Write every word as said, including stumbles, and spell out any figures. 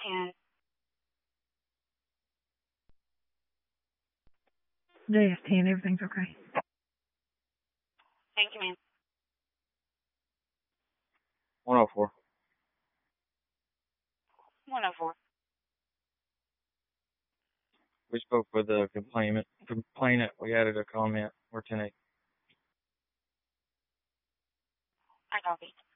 ten. J S ten, everything's okay. Thank you, ma'am. one oh four. one oh four. We spoke with the complainant. Complainant. We added a comment. We're ten eight. I copy.